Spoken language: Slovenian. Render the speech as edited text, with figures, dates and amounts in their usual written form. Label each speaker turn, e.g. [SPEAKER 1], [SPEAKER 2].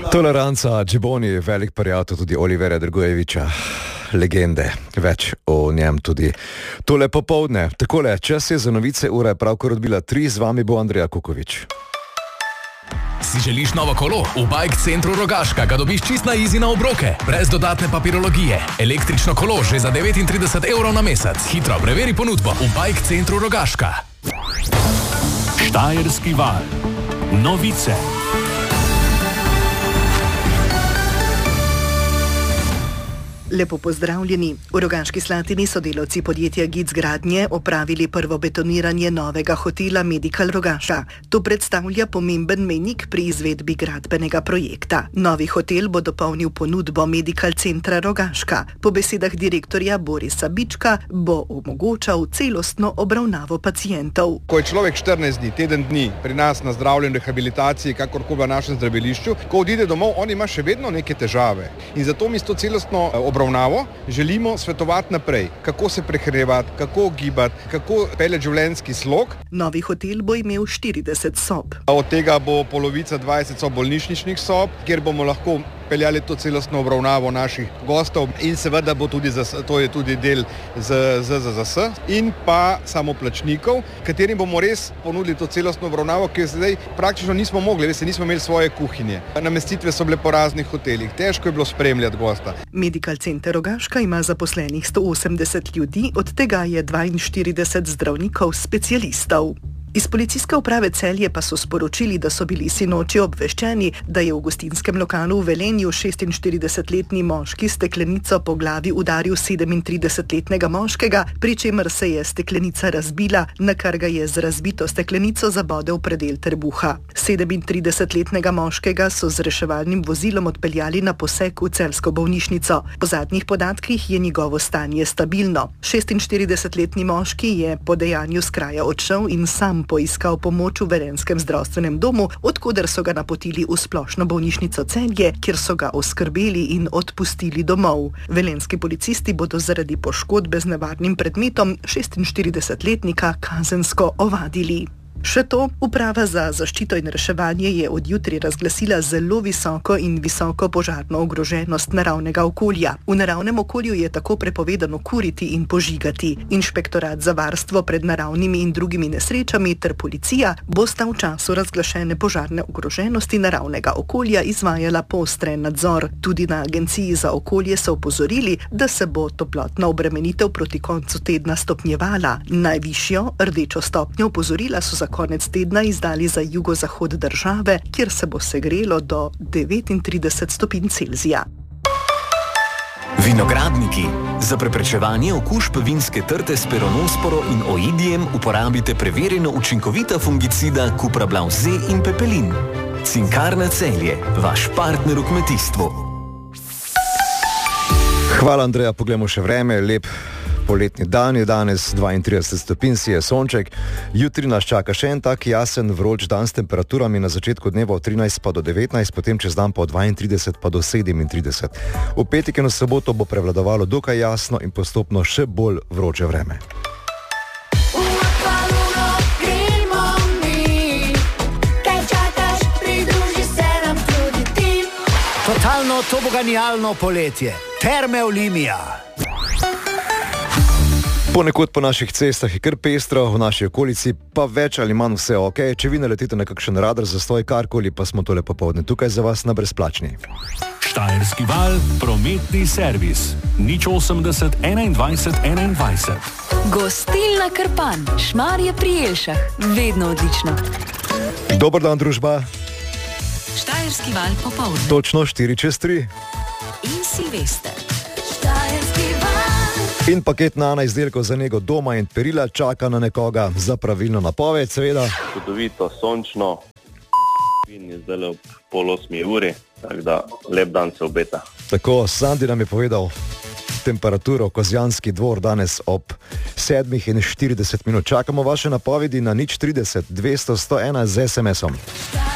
[SPEAKER 1] Toleranca, Džiboni, velik prijatelj tudi Olivera Dragojeviča, legende, več o njem tudi tole popovdne. Takole, čas je za novice, ura je pravkar odbila 3, z vami bo Andreja Kukovič.
[SPEAKER 2] Si želiš novo kolo? V Bike Centru Rogaška ga dobiš čist na easy na obroke, brez dodatne papirologije. Električno kolo že za 39 € na mesec. Hitro preveri ponudbo v Bike Centru Rogaška.
[SPEAKER 3] Štajerski val. Novice.
[SPEAKER 4] Lepo pozdravljeni. V Rogaški Slatini so delavci podjetja GIC Gradnje opravili prvo betoniranje novega hotela Medical Rogaša. To predstavlja pomemben mejnik pri izvedbi gradbenega projekta. Novi hotel bo dopolnil ponudbo Medical Centra Rogaška. Po besedah direktorja Borisa Bička bo omogočal celostno obravnavo pacientov.
[SPEAKER 5] Ko je človek 14 dni, teden dni pri nas na zdravljenju, rehabilitaciji, kakorkoli v našem zdravilišču, ko odide domov, on ima še vedno neke težave. In zato mi s to celostno obravnavo želimo svetovati naprej, kako se prehranjevati, kako gibati, kako peljati življenjski slog.
[SPEAKER 4] Novi hotel bo imel 40 sob.
[SPEAKER 5] Od tega bo polovica 20 sob bolnišničnih sob, kjer bomo lahko peljali to celostno obravnavo naših gostov in seveda bo tudi, to je tudi del ZZZS in pa samoplačnikov, katerim bomo res ponudili to celostno obravnavo, ki jo zdaj praktično nismo mogli, veste, nismo imeli svoje kuhinje. Namestitve so bile po raznih hotelih, težko je bilo spremljati gosta.
[SPEAKER 4] Medical Center Rogaška ima zaposlenih 180 ljudi, od tega je 42 zdravnikov specialistov. Iz policijske uprave Celje pa so sporočili, da so bili sinoči obveščeni, da je v gostinskem lokalu v Velenju 46-letni moški steklenico po glavi udaril 37-letnega moškega, pri čemer se je steklenica razbila, na kar ga je z razbito steklenico zabodel predel trebuha. 37-letnega moškega so z reševalnim vozilom odpeljali na poseg v celjsko bolnišnico. Po zadnjih podatkih je njegovo stanje stabilno. 46-letni moški je po dejanju s kraja odšel in sam poiskal pomoč v Velenjskem zdravstvenem domu, odkoder so ga napotili v splošno bolnišnico Celje, kjer so ga oskrbeli in odpustili domov. Velenjski policisti bodo zaradi poškodbe z nevarnim predmetom 46-letnika kazensko ovadili. Še to, Uprava za zaščito in reševanje je od jutri razglasila zelo visoko in visoko požarno ogroženost naravnega okolja. V naravnem okolju je tako prepovedano kuriti in požigati. Inšpektorat za varstvo pred naravnimi in drugimi nesrečami ter policija bosta v času razglašene požarne ogroženosti naravnega okolja izvajala poostren nadzor. Tudi na Agenciji za okolje so opozorili, da se bo toplotna obremenitev proti koncu tedna stopnjevala. Najvišjo rdečo stopnjo opozorila so za konec tedna izdali za jugozahod države, kjer se bo segrelo do 39 stopinj Celzija.
[SPEAKER 3] Vinogradniki. Za preprečevanje okužb vinske trte s peronosporo in oidijem uporabite preverjeno učinkovita fungicida Cuprablav Z in Pepelin. Cinkarna Celje, vaš partner v kmetijstvu.
[SPEAKER 1] Hvala, Andreja, poglejmo še vreme, lep poletni dan je danes, 32 stopinj, si je sonček. Jutri nas čaka še en tak jasen, vroč dan s temperaturami na začetku dneva od 13 pa do 19, potem čez dan pa od 32 pa do 37. V petek in v soboto bo prevladovalo dokaj jasno in postopno še bolj vroče vreme.
[SPEAKER 6] Totalno toboganijalno poletje. Terme Olimia.
[SPEAKER 1] Ponekod po naših cestah je kar pestro, v naši okolici pa več ali manj vse ok. Če vi naletite na kakšen radar zastoj, karkoli, pa smo tole popovdne tukaj za vas na brezplačni.
[SPEAKER 3] Štajerski val, prometni servis. 080 21 21.
[SPEAKER 7] Gostilna Krpan, Šmarje pri Jelšah. Vedno odlično.
[SPEAKER 1] Dober dan, družba.
[SPEAKER 7] Štajerski val popovdne.
[SPEAKER 1] Točno 4:03.
[SPEAKER 7] In Silvester.
[SPEAKER 1] In paket Nana izdelkov za nego doma in perila čaka na nekoga za pravilno napoved, seveda.
[SPEAKER 8] Čudovito, sončno in je zdaj ob 7:30, tako da lep dan se obeta.
[SPEAKER 1] Tako, Sandi nam je povedal temperaturo Kozjanski dvor danes ob 7:40. Čakamo vaše napovedi na 030 200 101 z SMS-om.